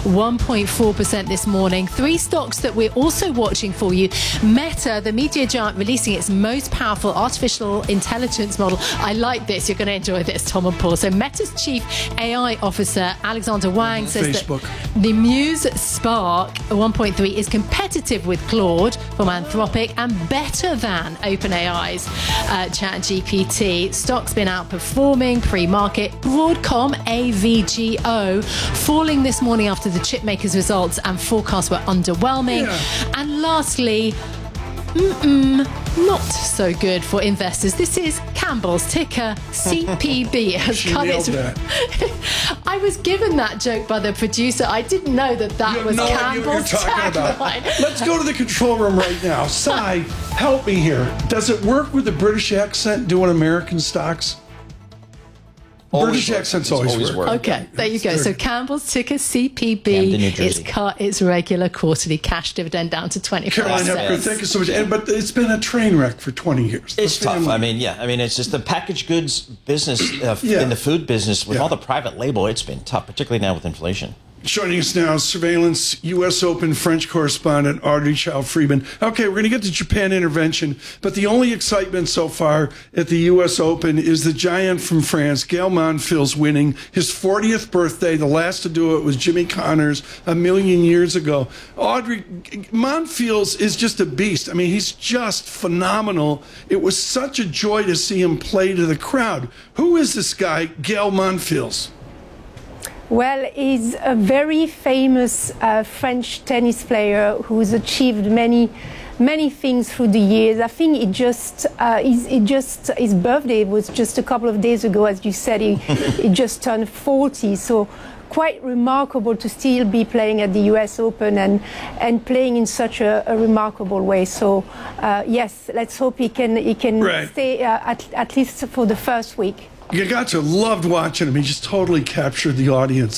1.4% this morning. Three stocks that we're also watching for you. Meta, the media giant, releasing its most powerful artificial intelligence model. I like this. You're going to enjoy this, Tom and Paul. So Meta's chief AI officer, Alexander Wang, says Facebook. that the Muse Spark 1.3 is competitive with Claude from Anthropic and better than OpenAI's ChatGPT. Stock's been outperforming pre-market. Broadcom, AVGO, falling this morning after the chip makers' results and forecasts were underwhelming. Yeah. And lastly, not so good for investors. This is Campbell's, ticker CPB. Has She cut nailed its... that. I was given that joke by the producer. I didn't know that You was have no idea what Campbell's you're talking about. tagline. Let's go to the control room right now. Sai, help me here. Does it work with a British accent doing American stocks? British accents always work. Okay, there you go. So Campbell's, ticker Camden, New CPB, Jersey. it's cut its regular quarterly cash dividend down to 25 Caroline Hepker, cents. thank you so much. But it's been a train wreck for 20 years. It's The tough. family- I mean, it's just the packaged goods business Yeah. in the food business with Yeah. all the private label. It's been tough, particularly now with inflation. Joining us now, Surveillance U.S. Open French correspondent Audrey Chow-Friedman. Okay, we're going to get to Japan intervention, but the only excitement so far at the U.S. Open is the giant from France, Gael Monfils, winning his 40th birthday. The last to do it was Jimmy Connors a million years ago. Audrey, Monfils is just a beast. I mean, he's just phenomenal. It was such a joy to see him play to the crowd. Who is this guy, Gael Monfils? Well, he's a very famous French tennis player who's achieved many things through the years. I think his birthday was just a couple of days ago, as you said. He just turned 40, so quite remarkable to still be playing at the U.S. Open and playing in such a remarkable way. So yes, let's hope he can Right. stay at least for the first week. You got to loved watching him. He just totally captured the audience.